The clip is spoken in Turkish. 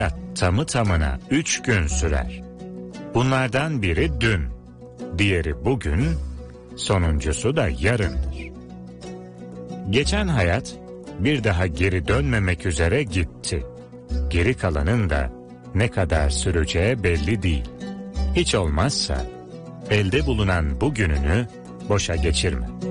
tamı tamına 3 gün sürer. Bunlardan biri dün, diğeri bugün, sonuncusu da yarındır. Geçen hayat bir daha geri dönmemek üzere gitti. Geri kalanın da ne kadar süreceği belli değil. Hiç olmazsa elde bulunan bugününü boşa geçirme.